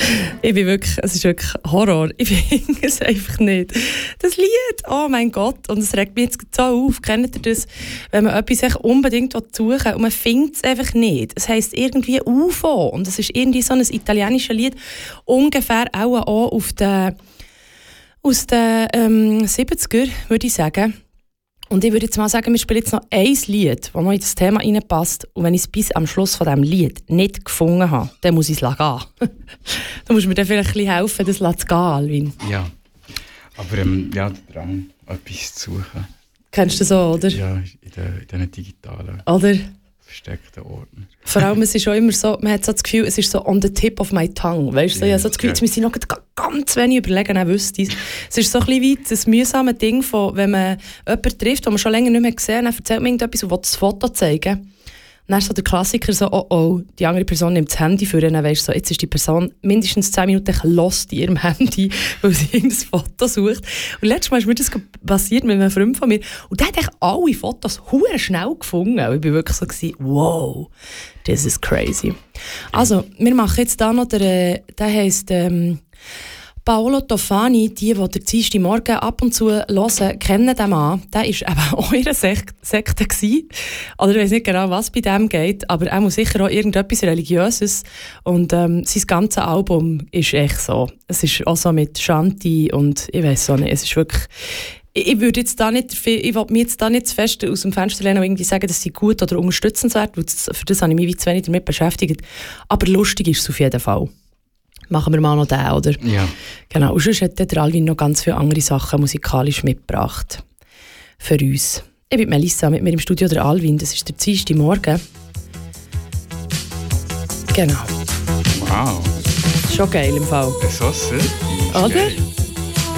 Es ist wirklich Horror. Ich finde es einfach nicht. Das Lied, oh mein Gott, und es regt mich jetzt so auf. Kennt ihr das, wenn man etwas unbedingt suchen will und man findet es einfach nicht? Es heisst irgendwie UFO und es ist irgendwie so ein italienisches Lied, ungefähr auch aus den 70er, würde ich sagen. Und ich würde jetzt mal sagen, wir spielen jetzt noch ein Lied, das noch in das Thema reinpasst. Und wenn ich es bis am Schluss von diesem Lied nicht gefunden habe, dann muss ich es gehen. Da musst du mir dann vielleicht ein bisschen helfen, das zu gehen, Alvin. Ja, aber der Drang, etwas zu suchen. Kennst du so, oder? Ja, in diesen digitalen, oder? versteckten Ordner. Vor allem, es ist auch immer so, man hat so das Gefühl, es ist so on the tip of my tongue. Weißt du, so, ich habe so das Gefühl, jetzt müsste ich noch ganz wenig überlegen, dann wüsste ich es. Es ist so ein bisschen wie das mühsame Ding, von, wenn man jemanden trifft, den man schon länger nicht mehr gesehen hat, dann erzählt man irgendetwas und will das Foto zeigen. Und dann ist so der Klassiker so, oh, die andere Person nimmt das Handy für ihn, dann weisst du so, jetzt ist die Person mindestens 10 Minuten lost in ihrem Handy, weil sie irgendein Foto sucht. Und letztes Mal ist mir das passiert mit einem Freund von mir und der hat echt alle Fotos hure schnell gefunden. Und ich war wirklich so, wow, this is crazy. Also, wir machen jetzt da noch der heisst Paolo Tofani, die der Dienstagmorgen ab und zu hören, kennen den Mann. Der war eben auch in einer Sekte gewesen. Oder ich weiss nicht genau, was bei dem geht, aber er muss sicher auch irgendetwas Religiöses. Und sein ganzes Album ist echt so. Es ist auch so mit Shanti und ich weiss auch nicht, es ist wirklich... Ich würde jetzt da nicht, ich will mich jetzt da nicht zu fest aus dem Fenster lehnen und irgendwie sagen, dass sie gut oder unterstützenswert, weil für das habe ich mich wie zu wenig damit beschäftigt. Aber lustig ist es auf jeden Fall. Machen wir mal noch den, oder? Ja. Genau, und sonst hat der Alvin noch ganz viele andere Sachen musikalisch mitgebracht. Für uns. Ich bin Melissa, mit mir im Studio der Alvin. Das ist der Dienstagmorgen. Genau. Wow. Schon geil im Fall. So süß. Oder? Geil.